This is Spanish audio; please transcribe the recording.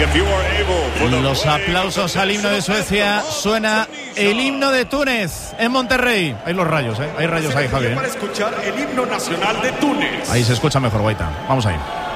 Los aplausos al himno de Suecia. Suena el himno de Túnez en Monterrey. Hay los rayos, hay rayos ahí, Javier. Para escuchar el himno nacional de Túnez. Ahí se escucha mejor, Guaita. Vamos ahí.